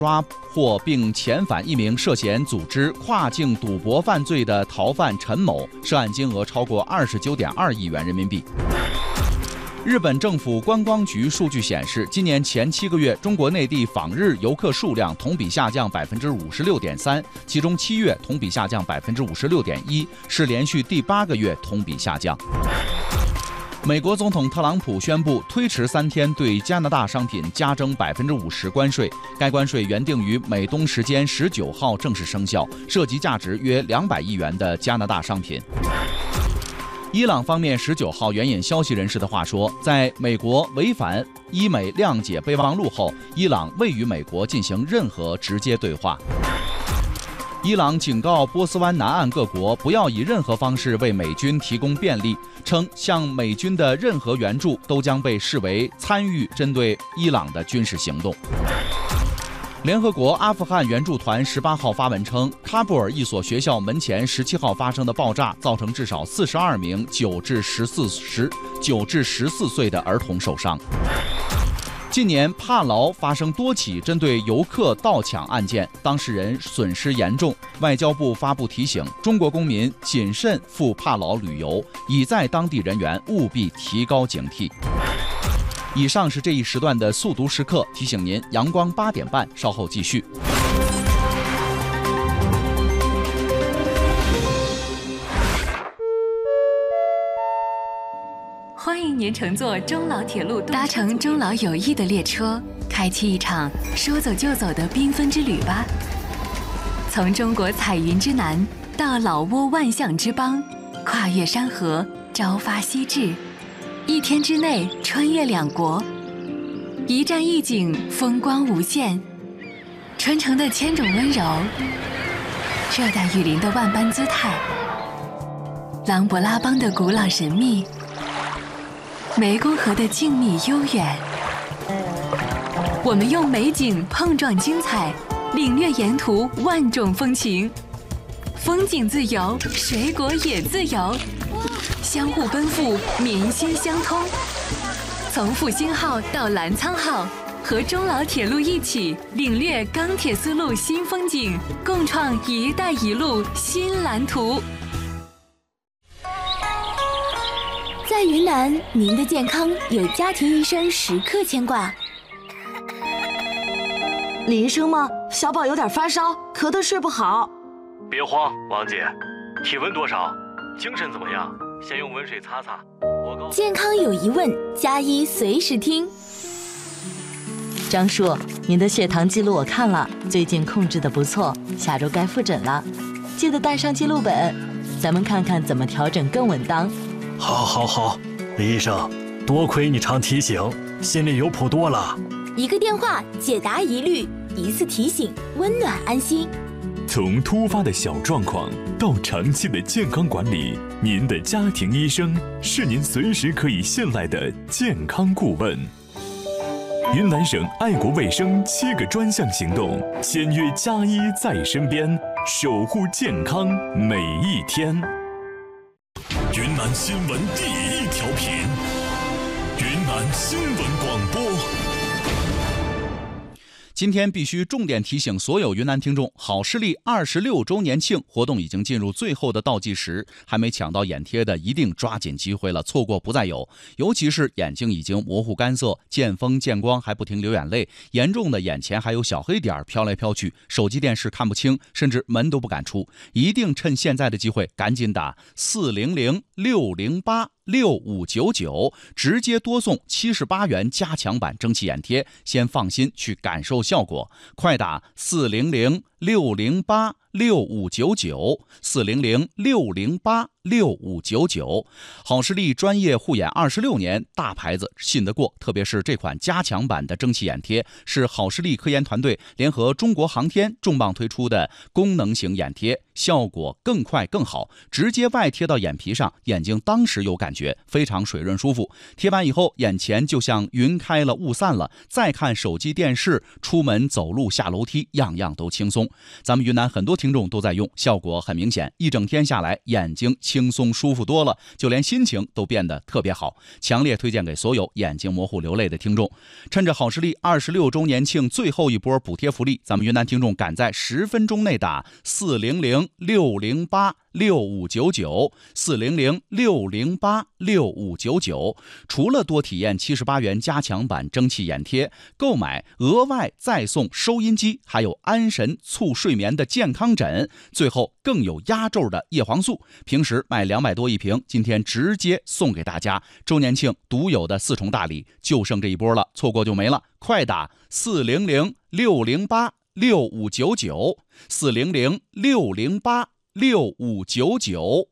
抓获并遣返一名涉嫌组织跨境赌博犯罪的逃犯陈某，涉案金额超过29.2亿元人民币。日本政府观光局数据显示，今年前7个月，中国内地访日游客数量同比下降56.3%，其中7月同比下降56.1%，是连续第8个月同比下降。美国总统特朗普宣布推迟3天对加拿大商品加征50%关税，该关税原定于美东时间19号正式生效，涉及价值约200亿元的加拿大商品。伊朗方面19号援引消息人士的话说，在美国违反伊美谅解备忘录后，伊朗未与美国进行任何直接对话。伊朗警告波斯湾南岸各国不要以任何方式为美军提供便利，称向美军的任何援助都将被视为参与针对伊朗的军事行动。联合国阿富汗援助团18号发文称，喀布尔一所学校门前17号发生的爆炸造成至少42名9至14岁的儿童受伤。近年帕劳发生多起针对游客盗抢案件，当事人损失严重。外交部发布提醒，中国公民谨慎赴帕劳旅游，已在当地人员务必提高警惕。以上是这一时段的速读时刻，提醒您阳光8点半，稍后继续。 欢迎您乘坐中老铁路，搭乘中老友谊的列车，开启一场说走就走的缤纷之旅吧。从中国彩云之南到老挝万象之邦，跨越山河，朝发夕至。1天之内穿越2国，一站一景，风光无限。春城的千种温柔，热带雨林的万般姿态，琅勃拉邦的古老神秘，湄公河的静谧悠远。我们用美景碰撞精彩，领略沿途万种风情。风景自由，水果也自由，相互奔赴，民心相通。从复兴号到澜沧号，和中老铁路一起领略钢铁丝路新风景，共创“一带一路”新蓝图。 在云南，您的健康有家庭医生时刻牵挂。 李医生吗？小宝有点发烧，咳得睡不好。 别慌，王姐，体温多少？精神怎么样？先用温水擦擦。 健康有疑问，加医随时听。 张叔，您的血糖记录我看了，最近控制得不错，下周该复诊了，记得带上记录本，咱们看看怎么调整更稳当。 好，李医生，多亏你常提醒，心里有谱多了。 一个电话解答疑虑，一次提醒温暖安心。 从突发的小状况到长期的健康管理，您的家庭医生是您随时可以信赖的健康顾问。云南省爱国卫生7个专项行动，签约加医在身边，守护健康每一天。 云南新闻第1调频，云南新闻广播。 今天必须重点提醒所有云南听众，好视力26周年庆活动已经进入最后的倒计时，还没抢到眼贴的一定抓紧机会了，错过不再有。尤其是眼睛已经模糊干涩，见风见光还不停流眼泪，严重的眼前还有小黑点飘来飘去，手机电视看不清，甚至门都不敢出。一定趁现在的机会赶紧打400-608-6599，直接多送78元加强版蒸汽眼贴，先放心去感受效果。快打400-608-6599，400-608-6599。好视力专业护眼26年，大牌子信得过。特别是这款加强版的蒸汽眼贴，是好视力科研团队联合中国航天重磅推出的功能型眼贴，效果更快更好，直接外贴到眼皮上，眼睛当时有感觉，非常水润舒服。贴完以后，眼前就像云开了雾散了，再看手机电视、出门走路下楼梯，样样都轻松。 咱们云南很多听众都在用，效果很明显，一整天下来眼睛轻松舒服多了，就连心情都变得特别好，强烈推荐给所有眼睛模糊流泪的听众。趁着好视力26周年庆最后一波补贴福利，咱们云南听众赶在10分钟内打400-608-6599，400-608-6599，除了多体验78元加强版蒸汽眼贴，购买额外再送收音机，还有安神促睡眠的健康枕，最后更有压轴的叶黄素，平时卖200多一瓶，今天直接送给大家，周年庆独有的4重大礼，就剩这一波了，错过就没了，快打400-608-6599，400-608-6599。